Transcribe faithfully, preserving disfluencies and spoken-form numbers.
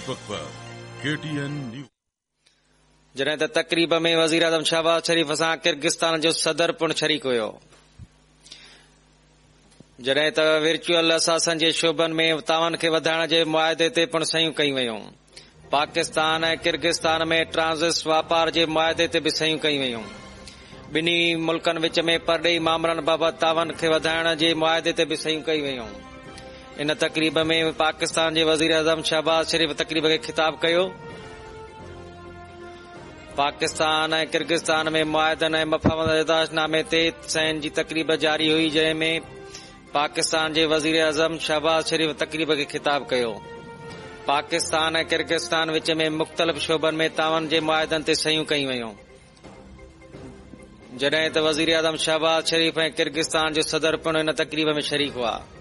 Network पर KTN news. जॾहिं त तक़रीब में वज़ीर आज़म शहबाज़ शरीफ़ सां किर्गिस्तान जो सदर पिणु शरीक हुयो। जॾहिं त वर्चुअल असासन जे शोबनि में तावन खे वधाइण जे मुआहदे ते पिणु सयूं कयूं वयूं। पाकिस्तान ऐं किर्गिस्तान में ट्रांज़िट वापार जे मुआहदे ते बि सयूं कयूं वयूं। ॿिन्ही मुल्कनि विच में परॾेही मामलनि बाबति तावन खे वधाइण जे मुआहदे ते बि सयूं कयूं वयूं। इन तक़रीब में पाकिस्तान जे वज़ीर आज़म शहबाज़ शरीफ़ तक़रीब खे ख़िताब कयो। पाकिस्तान ऐं किर्गिस्तान में मुआहदनि ऐं मफ़हम इज़ादतनामे ते साइन जी तक़रीब जारी हुई, जंहिं में पाकिस्तान जे वज़ीर आज़म शहबाज़ शरीफ़ तक़रीब खे ख़िताब कयो। पाकिस्तान ऐं किर्गिस्तान विच में मुख़्तलिफ़ शोबनि में तावन जे मुआहदनि ते सयूं कयूं वयूं। जॾहिं त वज़ीर आज़म शहबाज़ शरीफ़ ऐं किर्गिस्तान जो सदर पिणु इन तक़रीब में शरीक हुआ।